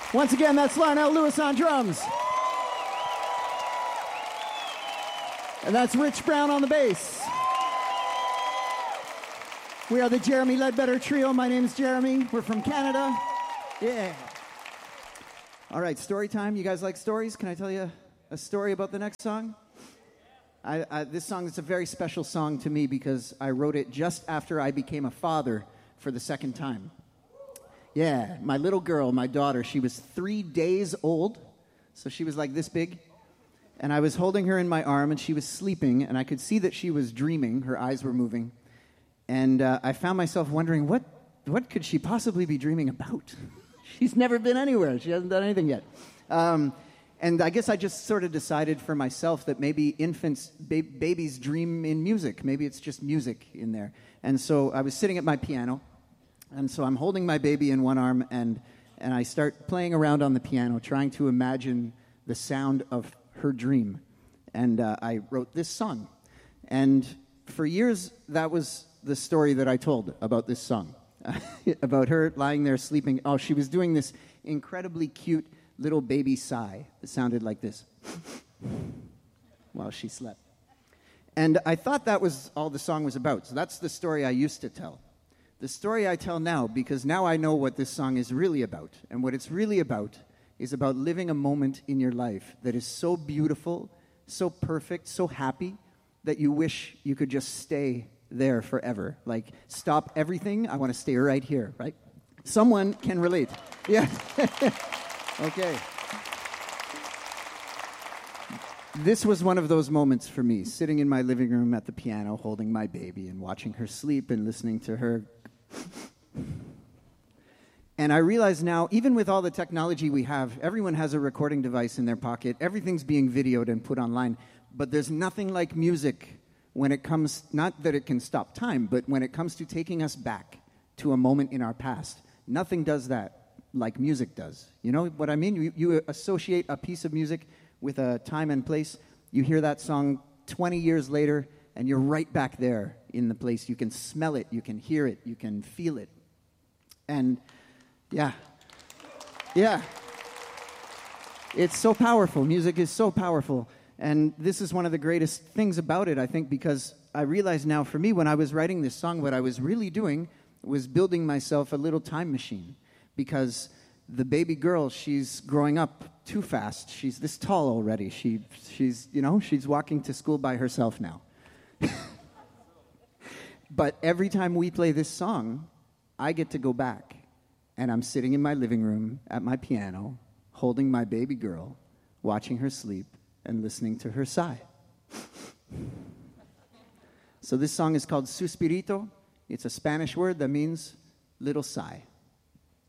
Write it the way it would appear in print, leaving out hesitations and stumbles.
Once again, that's Larnell Lewis on drums. And that's Rich Brown on the bass. We are the Jeremy Ledbetter Trio. My name is Jeremy. We're from Canada. Yeah. All right, story time. You guys like stories? Can I tell you a story about the next song? This song is a very special song to me because I wrote it just after I became a father for the second time. Yeah, my little girl, my daughter, she was 3 days old, so she was like this big. And I was holding her in my arm, and she was sleeping, and I could see that she was dreaming. Her eyes were moving. And I found myself wondering, what could she possibly be dreaming about? She's never been anywhere. She hasn't done anything yet. And I guess I just sort of decided for myself that maybe babies dream in music. Maybe it's just music in there. And so I was sitting at my piano, and so I'm holding my baby in one arm, and I start playing around on the piano, trying to imagine the sound of her dream. And I wrote this song. And for years, that was the story that I told about this song, about her lying there sleeping. Oh, she was doing this incredibly cute little baby sigh that sounded like this while she slept. And I thought that was all the song was about. So that's the story I used to tell. The story I tell now, because now I know what this song is really about. And what it's really about is about living a moment in your life that is so beautiful, so perfect, so happy, that you wish you could just stay there forever. Like, stop everything. I want to stay right here, right? Someone can relate. Yeah. Okay. This was one of those moments for me, sitting in my living room at the piano, holding my baby and watching her sleep and listening to her. And I realize now, even with all the technology we have, everyone has a recording device in their pocket. Everything's being videoed and put online. But there's nothing like music when it comes, not that it can stop time, but when it comes to taking us back to a moment in our past. Nothing does that like music does. You know what I mean? You associate a piece of music with a time and place. You hear that song 20 years later, and you're right back there in the place. You can smell it, you can hear it, you can feel it. And yeah. It's so powerful. Music is so powerful. And this is one of the greatest things about it, I think, because I realize now for me, when I was writing this song, what I was really doing was building myself a little time machine. Because the baby girl, she's growing up too fast. She's this tall already. She's walking to school by herself now. But every time we play this song, I get to go back. And I'm sitting in my living room at my piano, holding my baby girl, watching her sleep, and listening to her sigh. So this song is called Suspirito. It's a Spanish word that means little sigh.